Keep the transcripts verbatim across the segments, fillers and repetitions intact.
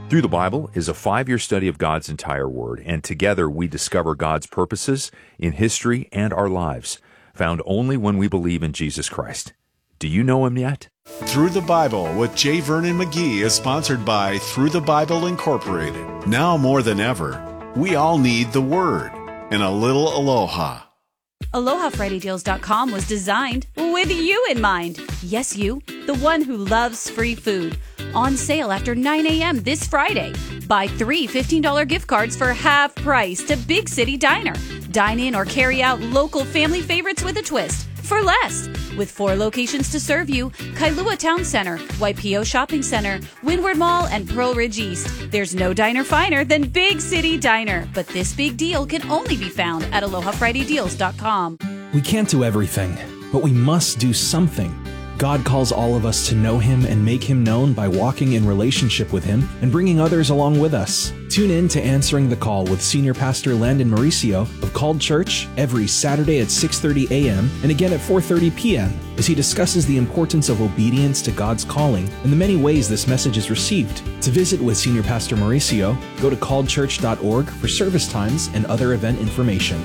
Through the Bible is a five-year study of God's entire Word, and together we discover God's purposes in history and our lives, found only when we believe in Jesus Christ. Do you know Him yet? Through the Bible with J. Vernon McGee is sponsored by Through the Bible Incorporated. Now more than ever, we all need the Word and a little aloha. Aloha Friday Deals dot com was designed with you in mind. Yes, you, the one who loves free food. On sale after nine a.m. this Friday. Buy three fifteen dollars gift cards for half price to Big City Diner. Dine in or carry out local family favorites with a twist for less. With four locations to serve you: Kailua Town Center, Waipio Shopping Center, Windward Mall, and Pearl Ridge East. There's no diner finer than Big City Diner, but this big deal can only be found at Aloha Friday Deals dot com. We can't do everything, but we must do something. God calls all of us to know Him and make Him known by walking in relationship with Him and bringing others along with us. Tune in to Answering the Call with Senior Pastor Landon Mauricio of Called Church every Saturday at six thirty a.m. and again at four thirty p.m. as he discusses the importance of obedience to God's calling and the many ways this message is received. To visit with Senior Pastor Mauricio, go to called church dot org for service times and other event information.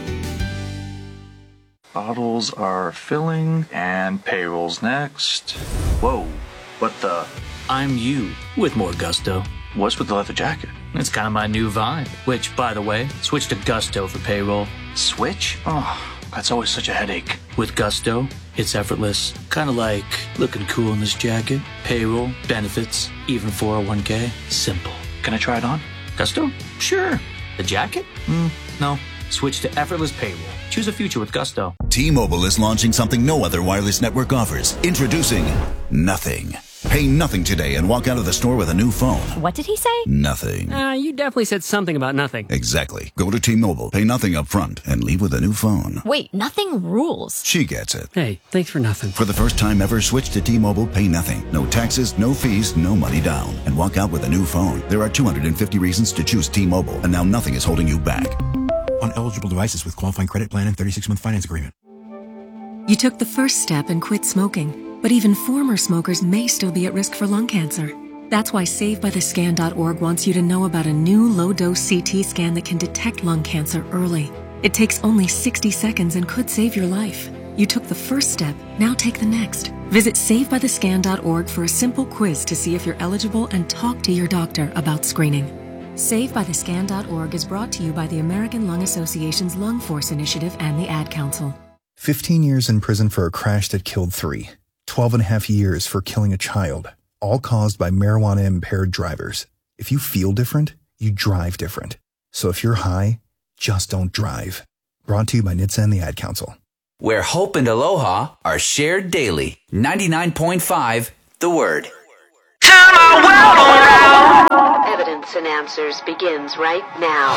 Bottles are filling, and payroll's next. Whoa, what the? I'm you, with more gusto. What's with the leather jacket? It's kind of my new vibe. Which, by the way, switch to Gusto for payroll. Switch? Oh, that's always such a headache. With Gusto, it's effortless. Kind of like looking cool in this jacket. Payroll, benefits, even four oh one k. Simple. Can I try it on? Gusto? Sure. The jacket? Mm, no. Switch to effortless payroll. Choose a future with Gusto. T-Mobile is launching something no other wireless network offers. Introducing Nothing. Pay nothing today and walk out of the store with a new phone. What did he say? Nothing. Uh, you definitely said something about nothing. Exactly. Go to T-Mobile, pay nothing up front, and leave with a new phone. Wait, nothing rules. She gets it. Hey, thanks for nothing. For the first time ever, switch to T-Mobile, pay nothing. No taxes, no fees, no money down. And walk out with a new phone. There are two hundred fifty reasons to choose T-Mobile, and now nothing is holding you back. On eligible devices with qualifying credit plan and thirty-six month finance agreement. You took the first step and quit smoking, but even former smokers may still be at risk for lung cancer. That's why save by the scan dot org wants you to know about a new low-dose C T scan that can detect lung cancer early. It takes only sixty seconds and could save your life. You took the first step, now take the next. Visit save by the scan dot org for a simple quiz to see if you're eligible and talk to your doctor about screening. save by the scan dot org is brought to you by the American Lung Association's Lung Force Initiative and the Ad Council. fifteen years in prison for a crash that killed three. twelve and a half years for killing a child, all caused by marijuana-impaired drivers. If you feel different, you drive different. So if you're high, just don't drive. Brought to you by N H T S A and the Ad Council. Where hope and aloha are shared daily. ninety-nine point five, The Word. Turn my world around. Evidence and Answers begins right now.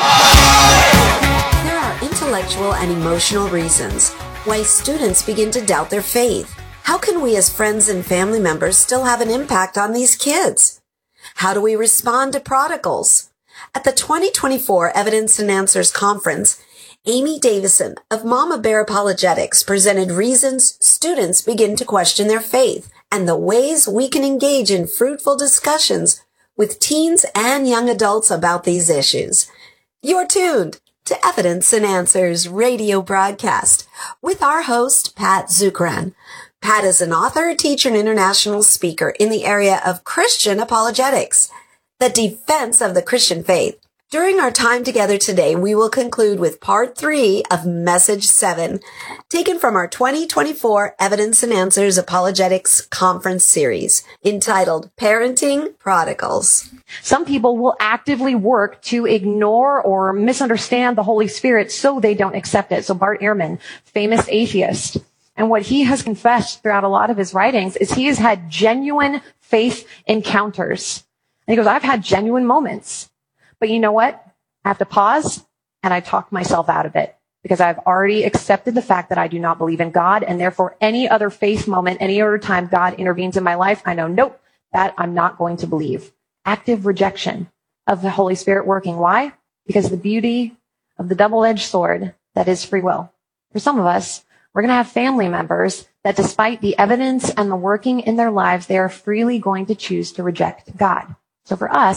There are intellectual and emotional reasons why students begin to doubt their faith. How can we as friends and family members still have an impact on these kids? How do we respond to prodigals? At the twenty twenty-four Evidence and Answers Conference, Amy Davison of Mama Bear Apologetics presented reasons students begin to question their faith and the ways we can engage in fruitful discussions with teens and young adults about these issues. You're tuned to Evidence and Answers radio broadcast with our host, Pat Zukeran. Pat is an author, teacher, and international speaker in the area of Christian apologetics, the defense of the Christian faith. During our time together today, we will conclude with part three of Message seven, taken from our twenty twenty-four Evidence and Answers Apologetics Conference series, entitled Parenting Prodigals. Some people will actively work to ignore or misunderstand the Holy Spirit so they don't accept it. So Bart Ehrman, famous atheist, and what he has confessed throughout a lot of his writings is he has had genuine faith encounters. And he goes, I've had genuine moments. But you know what? I have to pause and I talk myself out of it because I've already accepted the fact that I do not believe in God, and therefore any other faith moment, any other time God intervenes in my life, I know, nope, that I'm not going to believe. Active rejection of the Holy Spirit working. Why? Because the beauty of the double-edged sword that is free will. For some of us, we're going to have family members that despite the evidence and the working in their lives, they are freely going to choose to reject God. So for us,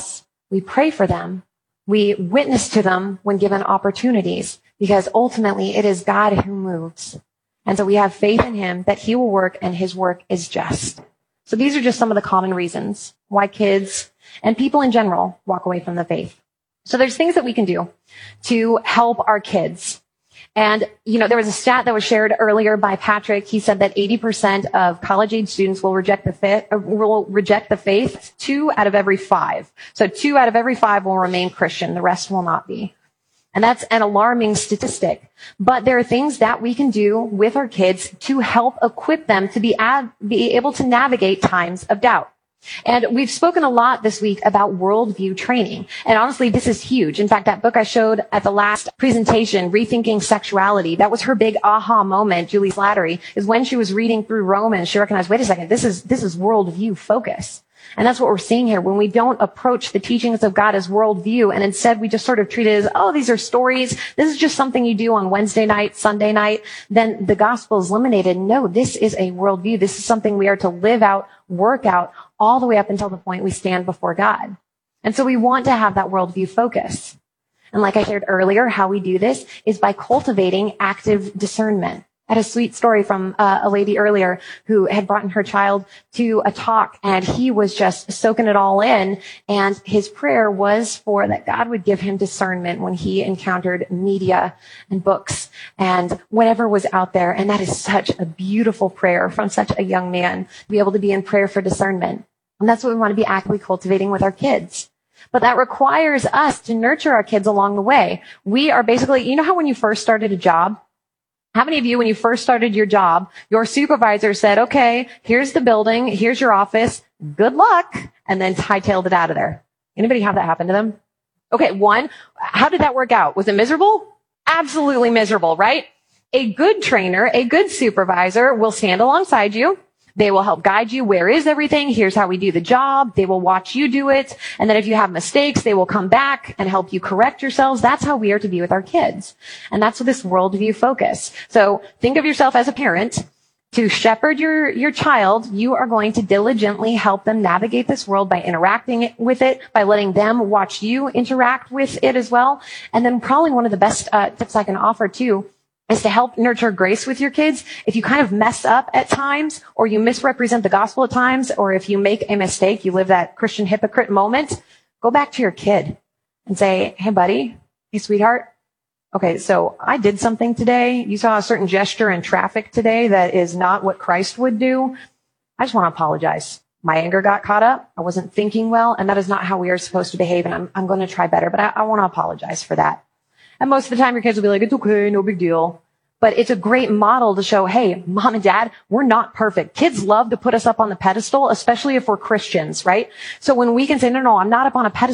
We pray for them. We witness to them when given opportunities, because ultimately it is God who moves. And so we have faith in him that he will work and his work is just. So these are just some of the common reasons why kids and people in general walk away from the faith. So there's things that we can do to help our kids. And, you know, there was a stat that was shared earlier by Patrick. He said that eighty percent of college-age students will reject the faith, will reject the faith two out of every five. So two out of every five will remain Christian. The rest will not be. And that's an alarming statistic. But there are things that we can do with our kids to help equip them to be, ab- be able to navigate times of doubt. And we've spoken a lot this week about worldview training. And honestly, this is huge. In fact, that book I showed at the last presentation, Rethinking Sexuality, that was her big aha moment, Julie Slattery, is when she was reading through Romans, she recognized, wait a second, this is, this is worldview focus. And that's what we're seeing here. When we don't approach the teachings of God as worldview, and instead we just sort of treat it as, oh, these are stories. This is just something you do on Wednesday night, Sunday night. Then the gospel is eliminated. No, this is a worldview. This is something we are to live out, work out, all the way up until the point we stand before God. And so we want to have that worldview focus. And like I shared earlier, how we do this is by cultivating active discernment. I had a sweet story from uh, a lady earlier who had brought her child to a talk, and he was just soaking it all in. And his prayer was for that God would give him discernment when he encountered media and books and whatever was out there. And that is such a beautiful prayer from such a young man, to be able to be in prayer for discernment. And that's what we want to be actively cultivating with our kids. But that requires us to nurture our kids along the way. We are basically, you know how when you first started a job, how many of you, when you first started your job, your supervisor said, okay, here's the building, here's your office, good luck, and then hightailed it out of there? Anybody have that happen to them? Okay, one, how did that work out? Was it miserable? Absolutely miserable, right? A good trainer, a good supervisor will stand alongside you. They will help guide you. Where is everything? Here's how we do the job. They will watch you do it. And then if you have mistakes, they will come back and help you correct yourselves. That's how we are to be with our kids. And that's this worldview focus. So think of yourself as a parent. To shepherd your, your child, you are going to diligently help them navigate this world by interacting with it, by letting them watch you interact with it as well. And then probably one of the best uh, tips I can offer too is to help nurture grace with your kids. If you kind of mess up at times, or you misrepresent the gospel at times, or if you make a mistake, you live that Christian hypocrite moment, go back to your kid and say, hey, buddy, hey, sweetheart. Okay, so I did something today. You saw a certain gesture in traffic today that is not what Christ would do. I just want to apologize. My anger got caught up. I wasn't thinking well, and that is not how we are supposed to behave, and I'm, I'm going to try better, but I, I want to apologize for that. And most of the time your kids will be like, it's okay, no big deal. But it's a great model to show, hey, mom and dad, we're not perfect. Kids love to put us up on the pedestal, especially if we're Christians, right? So when we can say, no, no, I'm not up on a pedestal.